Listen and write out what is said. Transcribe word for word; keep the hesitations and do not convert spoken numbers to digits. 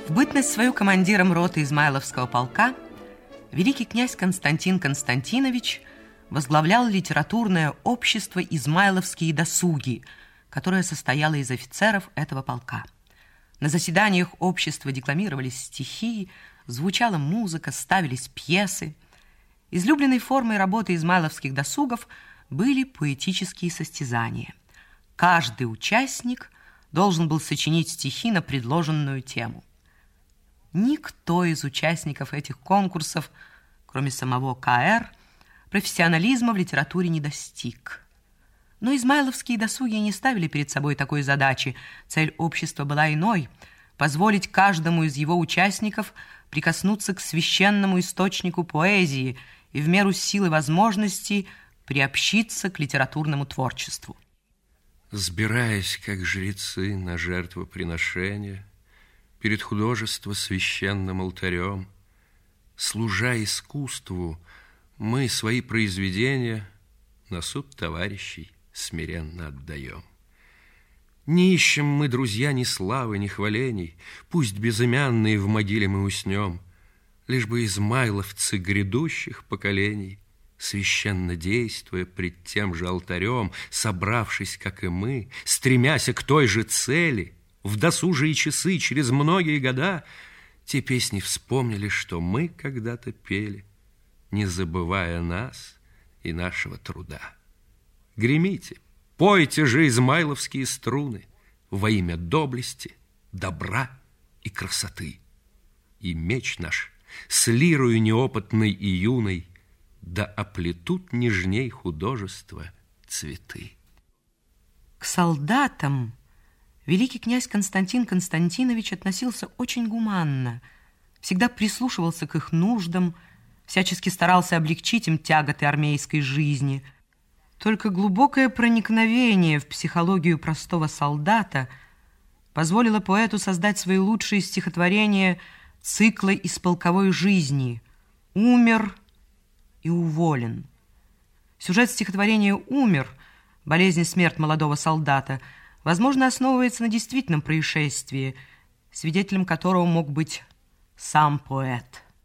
В бытность свою командиром роты Измайловского полка великий князь Константин Константинович возглавлял литературное общество «Измайловские досуги», которое состояло из офицеров этого полка. На заседаниях общества декламировались стихи, звучала музыка, ставились пьесы. Излюбленной формой работы измайловских досугов были поэтические состязания. Каждый участник должен был сочинить стихи на предложенную тему. Никто из участников этих конкурсов, кроме самого ка эр, профессионализма в литературе не достиг. Но измайловские досуги не ставили перед собой такой задачи. Цель общества была иной – позволить каждому из его участников прикоснуться к священному источнику поэзии и в меру сил и возможностей приобщиться к литературному творчеству. Сбираясь, как жрецы, на жертвоприношение, перед художество священным алтарем, служа искусству, мы свои произведения на суд товарищей смиренно отдаем. Не ищем мы, друзья, ни славы, ни хвалений, пусть безымянные в могиле мы уснем, лишь бы измайловцы грядущих поколений, священно действуя пред тем же алтарем, собравшись, как и мы, стремясь к той же цели, в досужие часы через многие года, те песни вспомнили, что мы когда-то пели, не забывая нас и нашего труда. Гремите, пойте же измайловские струны во имя доблести, добра и красоты. И меч наш с лирою неопытной и юной да оплетут нежней художества цветы. К солдатам великий князь Константин Константинович относился очень гуманно, всегда прислушивался к их нуждам, всячески старался облегчить им тяготы армейской жизни. Только глубокое проникновение в психологию простого солдата позволило поэту создать свои лучшие стихотворения цикла из полковой жизни «Умер и уволен». Сюжет стихотворения «Умер», болезнь и смерть молодого солдата, возможно, основывается на действительном происшествии, свидетелем которого мог быть сам поэт.